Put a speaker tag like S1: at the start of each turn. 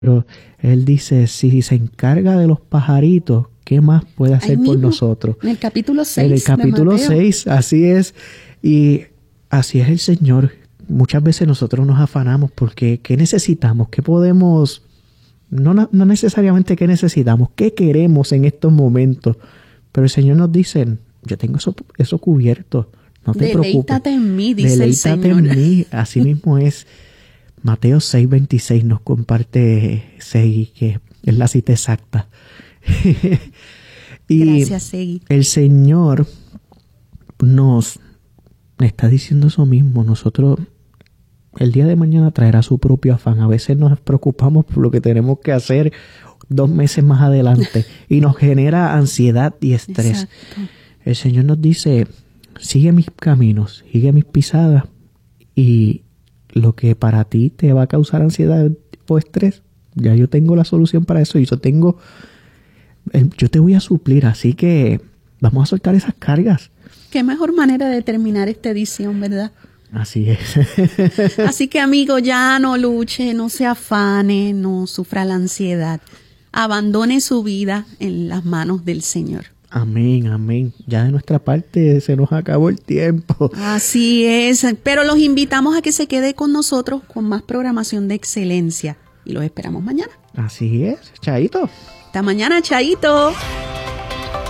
S1: Pero Él dice, si se encarga de los pajaritos, ¿qué más puede hacer por nosotros?
S2: En el capítulo 6
S1: En el capítulo 6, así es. Y así es el Señor. Muchas veces nosotros nos afanamos porque ¿qué necesitamos? ¿Qué podemos? No necesariamente qué necesitamos, qué queremos en estos momentos. Pero el Señor nos dice, yo tengo eso cubierto. No te preocupes.
S2: Deleítate en mí, dice
S1: Deleítate
S2: el Señor.
S1: en mí. Así mismo es. Mateo 6:26 nos comparte Segui, que es la cita exacta. Y
S2: gracias, Segui.
S1: El Señor nos está diciendo eso mismo. Nosotros, el día de mañana traerá su propio afán. A veces nos preocupamos por lo que tenemos que hacer 2 meses más adelante y nos genera ansiedad y estrés.
S2: Exacto.
S1: El Señor nos dice, sigue mis caminos, sigue mis pisadas, y lo que para ti te va a causar ansiedad o estrés, ya yo tengo la solución para eso y yo te voy a suplir, así que vamos a soltar esas cargas.
S2: Qué mejor manera de terminar esta edición, ¿verdad?
S1: Así es.
S2: Así que, amigo, ya no luche, no se afane, no sufra la ansiedad. Abandone su vida en las manos del Señor.
S1: Amén, amén. Ya de nuestra parte se nos acabó el tiempo.
S2: Así es, pero los invitamos a que se quede con nosotros con más programación de excelencia y los esperamos mañana.
S1: Así es, chaito.
S2: Hasta mañana, chaito.